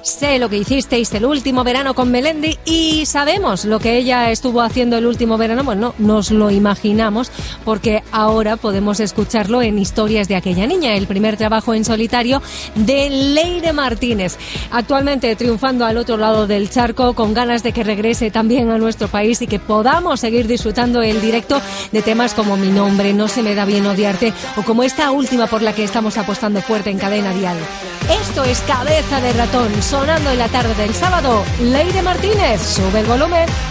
Sé lo que hicisteis el último verano con Melendi y sabemos lo que ella estuvo haciendo el último verano. Bueno, nos lo imaginamos porque ahora podemos escucharlo en Historias de aquella niña, el primer trabajo en solitario de Leire Martínez. Actualmente triunfando al otro lado del charco, con ganas de que regrese también a nuestro país y que podamos seguir disfrutando el directo de temas como Mi nombre, No se me da bien odiarte o como esta última por la que estamos apostando fuerte en Cadena Dial. Esto es Cabeza de Ratón, sonando en la tarde del sábado. Leire Martínez, sube el volumen.